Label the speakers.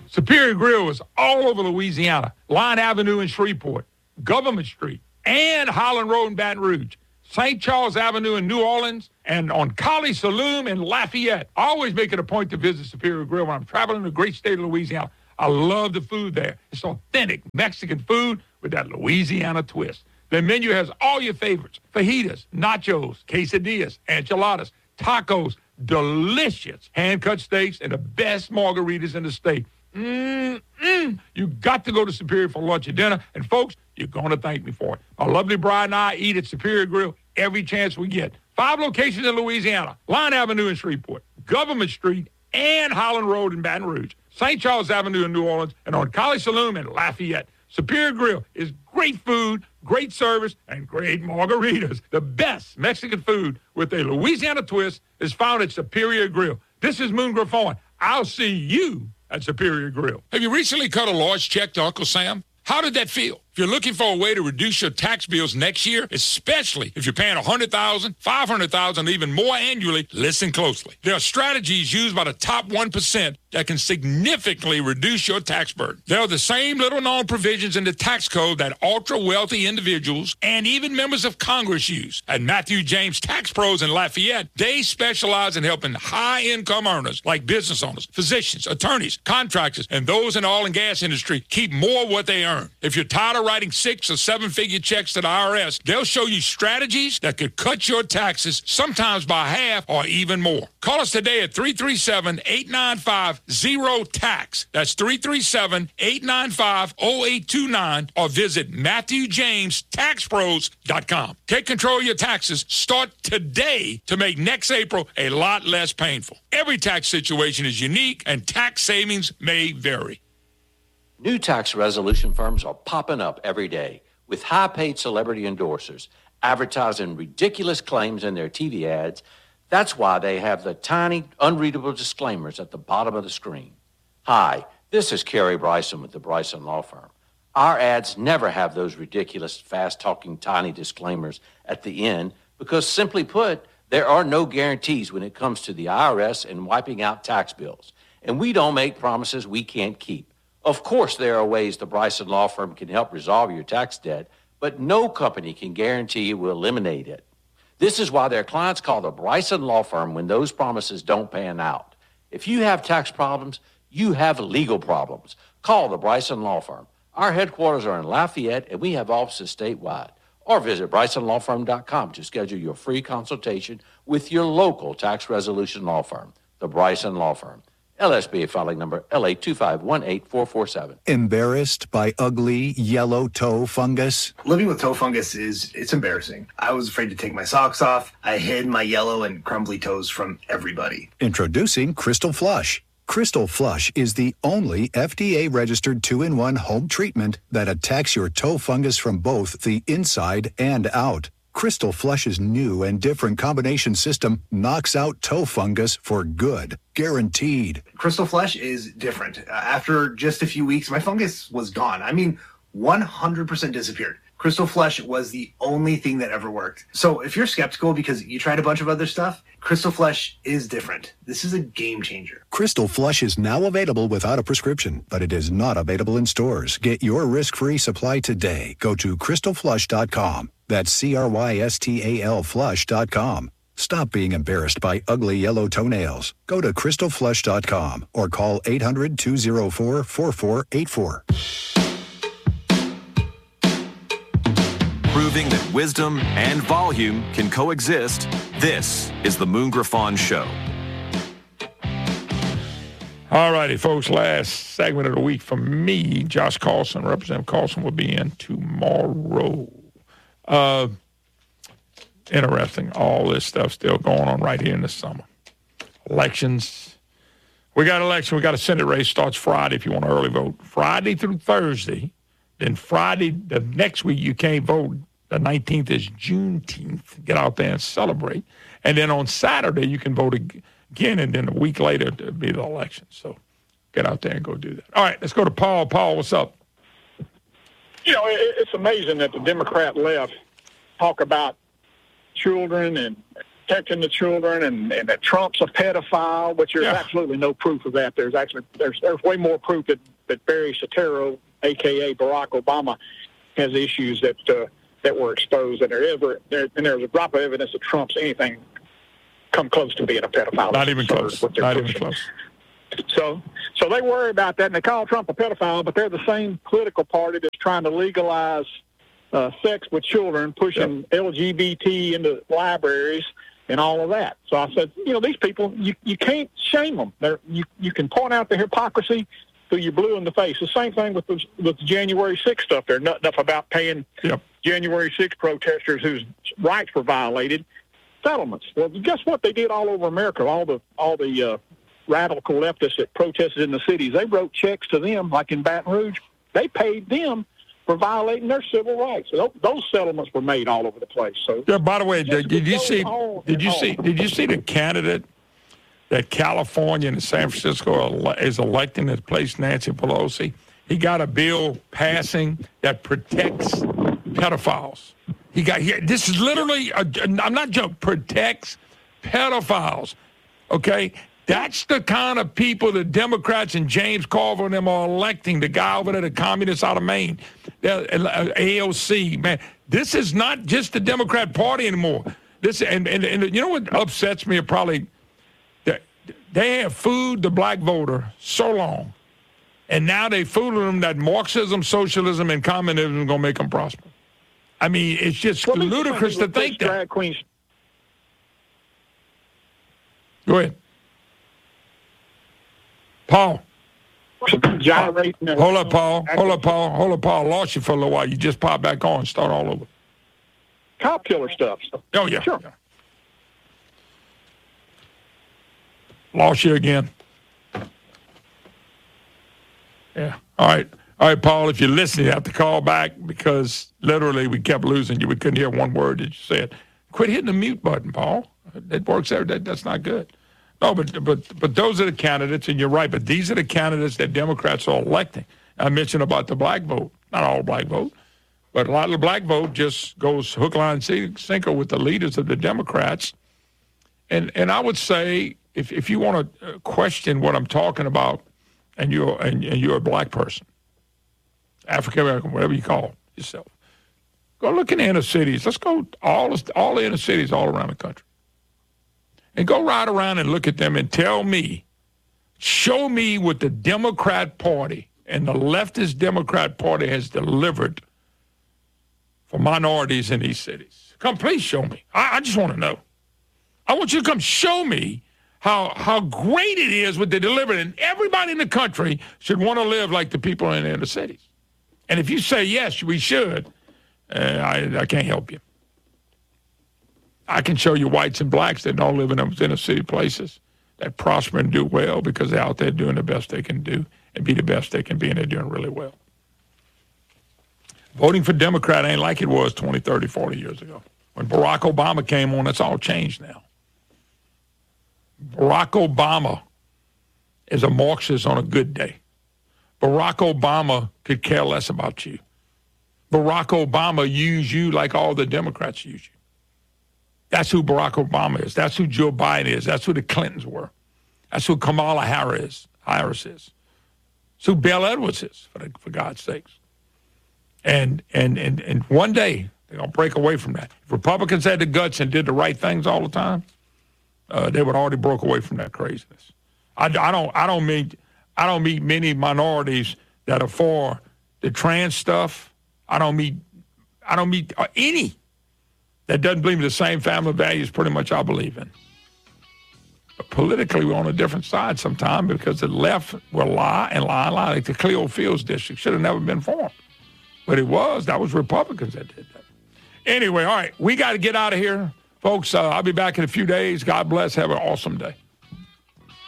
Speaker 1: Superior Grill is all over Louisiana. Line Avenue in Shreveport, Government Street, and Highland Road in Baton Rouge. St. Charles Avenue in New Orleans, and on Collie Saloon in Lafayette. I always make it a point to visit Superior Grill when I'm traveling the great state of Louisiana. I love the food there. It's authentic Mexican food with that Louisiana twist. The menu has all your favorites: fajitas, nachos, quesadillas, enchiladas, tacos, delicious hand-cut steaks, and the best margaritas in the state. You got to go to Superior for lunch or dinner, and folks, you're going to thank me for it. My lovely bride and I eat at Superior Grill every chance we get. 5 locations in Louisiana: Line Avenue in Shreveport, Government Street, and Highland Road in Baton Rouge, St. Charles Avenue in New Orleans, and on Collie Saloon in Lafayette. Superior Grill is great food, great service, and great margaritas. The best Mexican food with a Louisiana twist is found at Superior Grill. This is Moon Griffon. I'll see you at Superior Grill. Have you recently cut a large check to Uncle Sam? How did that feel? If you're looking for a way to reduce your tax bills next year, especially if you're paying $100,000, $500,000, even more annually, listen closely. There are strategies used by the top 1% that can significantly reduce your tax burden. There are the same little-known provisions in the tax code that ultra-wealthy individuals and even members of Congress use. At Matthew James Tax Pros in Lafayette, they specialize in helping high-income earners like business owners, physicians, attorneys, contractors, and those in the oil and gas industry keep more of what they earn. If you're tired of writing 6- or 7-figure checks to the IRS, they'll show you strategies that could cut your taxes, sometimes by half or even more. Call us today at 337-895-0TAX. That's 337-895-0829, or visit MatthewJamesTaxPros.com. Take control of your taxes. Start today to make next April a lot less painful. Every tax situation is unique, and tax savings may vary.
Speaker 2: New tax resolution firms are popping up every day with high-paid celebrity endorsers advertising ridiculous claims in their TV ads. That's why they have the tiny, unreadable disclaimers at the bottom of the screen. Hi, this is Kerry Bryson with the Bryson Law Firm. Our ads never have those ridiculous, fast-talking, tiny disclaimers at the end because, simply put, there are no guarantees when it comes to the IRS and wiping out tax bills. And we don't make promises we can't keep. Of course, there are ways the Bryson Law Firm can help resolve your tax debt, but no company can guarantee it will eliminate it. This is why their clients call the Bryson Law Firm when those promises don't pan out. If you have tax problems, you have legal problems. Call the Bryson Law Firm. Our headquarters are in Lafayette, and we have offices statewide. Or visit BrysonLawFirm.com to schedule your free consultation with your local tax resolution law firm, the Bryson Law Firm. LSBA filing number LA2518447.
Speaker 3: Embarrassed by ugly yellow toe fungus?
Speaker 4: Living with toe fungus it's embarrassing. I was afraid to take my socks off. I hid my yellow and crumbly toes from everybody.
Speaker 3: Introducing Crystal Flush. Crystal Flush is the only FDA-registered 2-in-1 home treatment that attacks your toe fungus from both the inside and out. Crystal Flush's new and different combination system knocks out toe fungus for good. Guaranteed.
Speaker 4: Crystal Flush is different. After just a few weeks, my fungus was gone. 100% disappeared. Crystal Flush was the only thing that ever worked. So if you're skeptical because you tried a bunch of other stuff, Crystal Flush is different. This is a game changer.
Speaker 3: Crystal Flush is now available without a prescription, but it is not available in stores. Get your risk-free supply today. Go to crystalflush.com. That's CRYSTAL flush.com. Stop being embarrassed by ugly yellow toenails. Go to crystalflush.com or call 800-204-4484.
Speaker 5: Proving that wisdom and volume can coexist, this is the Moon Griffon Show.
Speaker 1: All righty, folks, last segment of the week from me, Josh Carlson. Representative Carlson will be in tomorrow. Interesting, all this stuff still going on right here in the summer. Elections. We got election. We got a Senate race. Starts Friday if you want to early vote. Friday through Thursday. Then Friday, the next week, you can't vote. The 19th is Juneteenth. Get out there and celebrate. And then on Saturday, you can vote again, and then a week later, it'll be the election. So get out there and go do that. All right, let's go to Paul. Paul, what's up?
Speaker 6: It's amazing that the Democrat left talk about children and protecting the children and that Trump's a pedophile, which there's absolutely no proof of that. There's way more proof that Barry Soetoro, a.k.a. Barack Obama, has issues that were exposed, and there's a drop of evidence that Trump's anything come close to being a pedophile.
Speaker 1: Not even close. Not even close.
Speaker 6: So they worry about that, and they call Trump a pedophile, but they're the same political party that's trying to legalize sex with children, pushing LGBT into libraries and all of that. So I said, these people, you can't shame them. You can point out their hypocrisy till you're blue in the face. The same thing with the January 6th stuff. They're nutting up about paying January 6th protesters whose rights were violated settlements. Well, guess what? They did all over America. All the radical leftists that protested in the cities, they wrote checks to them, like in Baton Rouge. They paid them for violating their civil rights. So those settlements were made all over the place. So,
Speaker 1: by the way, did you see the candidate that California and San Francisco is electing to replace Nancy Pelosi? He got a bill passing that protects pedophiles. This is literally, I'm not joking, protects pedophiles. Okay? That's the kind of people the Democrats and James Carville and them are electing, the guy over there, the communist out of Maine, AOC. Man, this is not just the Democrat Party anymore. And you know what upsets me? Probably they have fooled the black voter so long, and now they fooling them that Marxism, socialism, and communism are going to make them prosper. I mean, it's just ludicrous to think that.
Speaker 6: Drag queens.
Speaker 1: Go ahead. Paul. Hold up, Paul. I lost you for a little while. You just pop back on and start all over.
Speaker 6: Cop killer stuff.
Speaker 1: Oh, yeah.
Speaker 6: Sure.
Speaker 1: Yeah. Lost you again. Yeah. All right, Paul, if you're listening, you have to call back because literally we kept losing you. We couldn't hear one word that you said. Quit hitting the mute button, Paul. It works there. That's not good. No, but those are the candidates, and you're right, but these are the candidates that Democrats are electing. I mentioned about the black vote. Not all black vote, but a lot of the black vote just goes hook, line, sinker with the leaders of the Democrats. And I would say if you want to question what I'm talking about and you're a black person, African American, whatever you call yourself, go look in the inner cities. Let's go all the inner cities all around the country. And go ride around and look at them and show me what the Democrat Party and the leftist Democrat Party has delivered for minorities in these cities. Come, please show me. I just want to know. I want you to come show me how great it is what they delivered. And everybody in the country should want to live like the people in the inner cities. And if you say, yes, we should, I can't help you. I can show you whites and blacks that don't live in those inner city places that prosper and do well because they're out there doing the best they can do and be the best they can be, and they're doing really well. Voting for Democrat ain't like it was 20, 30, 40 years ago. When Barack Obama came on, it's all changed now. Barack Obama is a Marxist on a good day. Barack Obama could care less about you. Barack Obama used you like all the Democrats use you. That's who Barack Obama is. That's who Joe Biden is. That's who the Clintons were. That's who Kamala Harris is. That's who Bill Edwards is, for God's sakes. And one day they're going to break away from that. If Republicans had the guts and did the right things all the time, they would already broke away from that craziness. I don't meet many minorities that are for the trans stuff. I don't meet any that doesn't believe in the same family values pretty much I believe in. But politically, we're on a different side sometimes because the left will lie and lie and lie. Like the Cleo Fields district should have never been formed. But it was. That was Republicans that did that. Anyway, all right, we got to get out of here. Folks, I'll be back in a few days. God bless. Have an awesome day.